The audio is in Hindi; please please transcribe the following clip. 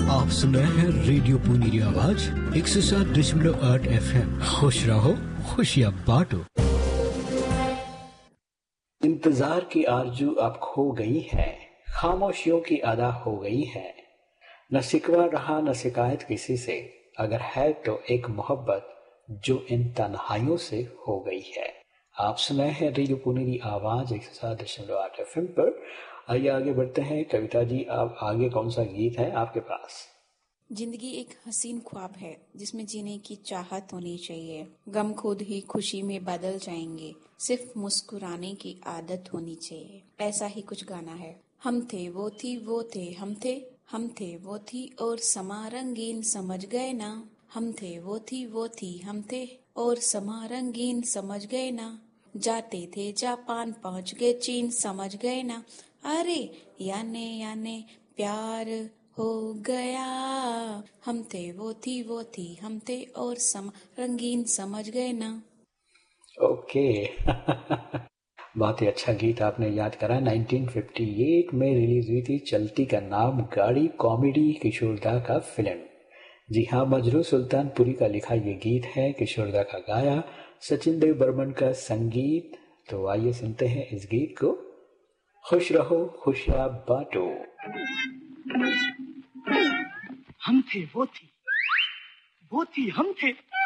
आप सुन रहे हैं रेडियो पुनीरी आवाज 107.8 FM। खुश रहो, खुशियाँ बांटो। इंतजार की आरजू अब खो गई है, खामोशियों की अदा हो गई है। न शिकवा रहा न शिकायत किसी से, अगर है तो एक मोहब्बत जो इन तन्हाइयों से हो गई है। आप सुन रहे हैं रेडियो पुनीरी आवाज 107.8 FM पर। आइए आगे बढ़ते हैं। कविता जी, आप आगे कौन सा गीत है आपके पास? जिंदगी एक हसीन ख्वाब है जिसमें जीने की चाहत होनी चाहिए। गम खुद ही खुशी में बदल जाएंगे, सिर्फ मुस्कुराने की आदत होनी चाहिए। ऐसा ही कुछ गाना है। हम थे वो थी वो थे हम थे वो थी और समा रंगीन समझ गए ना। हम थे वो थी हम थे और समा रंगीन समझ गए ना। जाते थे जापान पहुंच गए चीन समझ गए ना। अरे याने प्यार हो गया। हम थे वो थी हम थे और रंगीन समझ गए ना। ओके बहुत ही अच्छा गीत आपने याद करा। 1958 में रिलीज हुई थी चलती का नाम गाड़ी, कॉमेडी किशोरदा का फिल्म। जी हाँ, मजरू सुल्तानपुरी का लिखा ये गीत है, किशोरदा का गाया, सचिन देव बर्मन का संगीत। तो आइए सुनते हैं इस गीत को। खुश रहो, खुशियाँ बांटो। हम थे वो थी हम थे